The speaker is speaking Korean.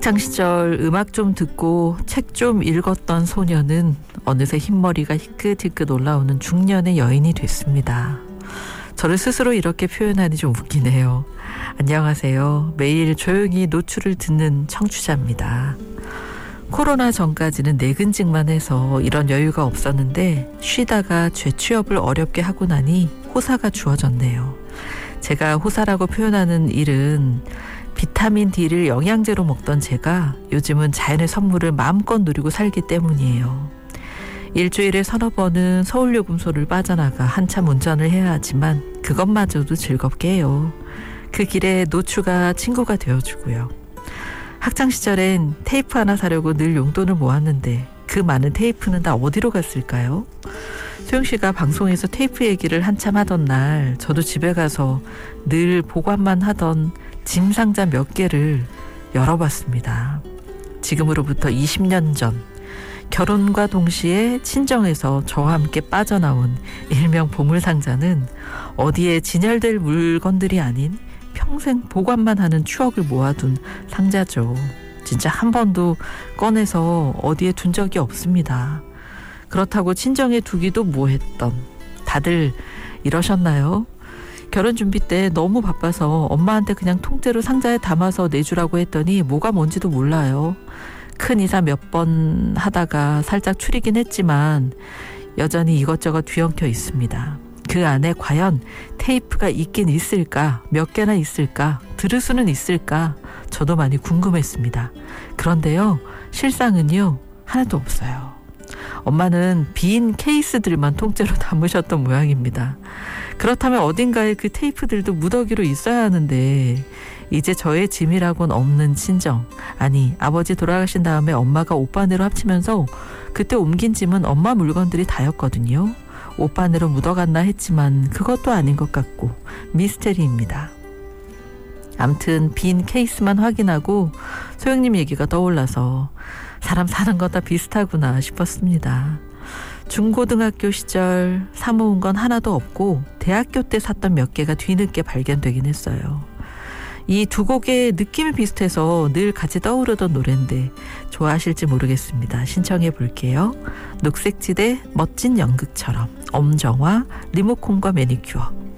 학창시절 음악 좀 듣고 책 좀 읽었던 소녀는 어느새 흰머리가 희끗희끗 올라오는 중년의 여인이 됐습니다. 저를 스스로 이렇게 표현하니 좀 웃기네요. 안녕하세요. 매일 조용히 노출을 듣는 청취자입니다. 코로나 전까지는 내근직만 해서 이런 여유가 없었는데 쉬다가 재취업을 어렵게 하고 나니 호사가 주어졌네요. 제가 호사라고 표현하는 일은 비타민 D를 영양제로 먹던 제가 요즘은 자연의 선물을 마음껏 누리고 살기 때문이에요. 일주일에 서너 번은 서울요금소를 빠져나가 한참 운전을 해야 하지만 그것마저도 즐겁게 해요. 그 길에 노추가 친구가 되어주고요. 학창시절엔 테이프 하나 사려고 늘 용돈을 모았는데 그 많은 테이프는 다 어디로 갔을까요? 소영씨가 방송에서 테이프 얘기를 한참 하던 날 저도 집에 가서 늘 보관만 하던 짐 상자 몇 개를 열어봤습니다. 지금으로부터 20년 전 결혼과 동시에 친정에서 저와 함께 빠져나온 일명 보물상자는 어디에 진열될 물건들이 아닌 평생 보관만 하는 추억을 모아둔 상자죠. 진짜 한 번도 꺼내서 어디에 둔 적이 없습니다. 그렇다고 친정에 두기도 뭐했던 다들 이러셨나요? 결혼 준비 때 너무 바빠서 엄마한테 그냥 통째로 상자에 담아서 내주라고 했더니 뭐가 뭔지도 몰라요. 큰 이사 몇 번 하다가 살짝 추리긴 했지만 여전히 이것저것 뒤엉켜 있습니다. 그 안에 과연 테이프가 있긴 있을까? 몇 개나 있을까? 들을 수는 있을까? 저도 많이 궁금했습니다. 그런데요, 실상은요, 하나도 없어요. 엄마는 빈 케이스들만 통째로 담으셨던 모양입니다. 그렇다면 어딘가에 그 테이프들도 무더기로 있어야 하는데 이제 저의 짐이라곤 없는 친정, 아니 아버지 돌아가신 다음에 엄마가 오빠네로 합치면서 그때 옮긴 짐은 엄마 물건들이 다였거든요. 오빠네로 묻어갔나 했지만 그것도 아닌 것 같고 미스테리입니다. 암튼 빈 케이스만 확인하고 소영님 얘기가 떠올라서 사람 사는 건 다 비슷하구나 싶었습니다. 중고등학교 시절 사모은 건 하나도 없고 대학교 때 샀던 몇 개가 뒤늦게 발견되긴 했어요. 이 두 곡의 느낌이 비슷해서 늘 같이 떠오르던 노래인데 좋아하실지 모르겠습니다. 신청해 볼게요. 녹색지대 멋진 연극처럼, 엄정화, 리모컨과 매니큐어.